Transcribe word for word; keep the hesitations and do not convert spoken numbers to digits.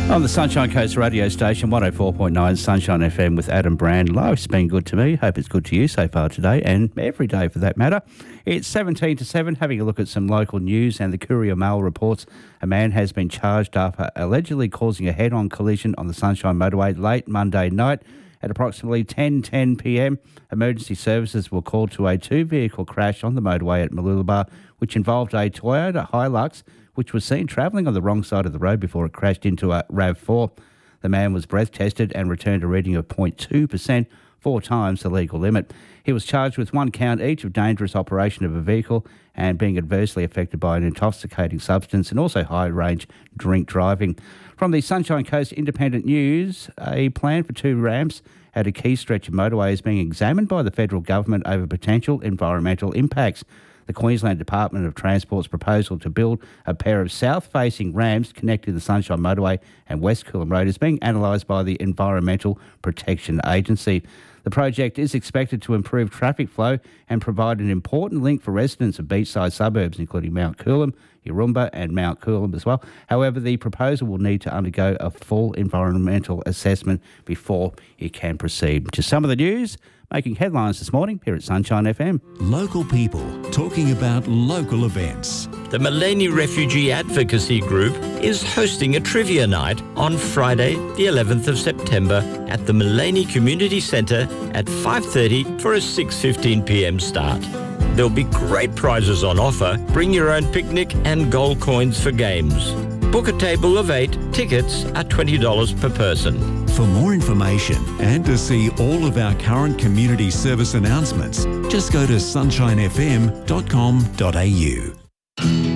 On the Sunshine Coast radio station, one oh four point nine Sunshine F M with Adam Brand. Life's been good to me. Hope it's good to you so far today, and every day for that matter. It's seventeen to seven, having a look at some local news, and the Courier Mail reports a man has been charged after allegedly causing a head-on collision on the Sunshine Motorway late Monday night. At approximately ten ten p m, emergency services were called to a two-vehicle crash on the motorway at Mooloolaba, which involved a Toyota Hilux, which was seen travelling on the wrong side of the road before it crashed into a RAV four. The man was breath tested and returned a reading of zero point two percent, four times the legal limit. He was charged with one count each of dangerous operation of a vehicle and being adversely affected by an intoxicating substance, and also high-range drink driving. From the Sunshine Coast Independent News, a plan for two ramps at a key stretch of motorway is being examined by the federal government over potential environmental impacts. The Queensland Department of Transport's proposal to build a pair of south-facing ramps connecting the Sunshine Motorway and West Coolum Road is being analysed by the Environmental Protection Agency. The project is expected to improve traffic flow and provide an important link for residents of beachside suburbs, including Mount Coolum, Yaroomba and Mount Coolum as well. However, the proposal will need to undergo a full environmental assessment before it can proceed. Just some of the news making headlines this morning here at Sunshine F M. Local people talking about local events. The Maleny Refugee Advocacy Group is hosting a trivia night on Friday, the eleventh of September at the Maleny Community Centre at five thirty for a six fifteen p m start. There'll be great prizes on offer. Bring your own picnic and gold coins for games. Book a table of eight. Tickets are twenty dollars per person. For more information and to see all of our current community service announcements, just go to sunshine f m dot com dot a u.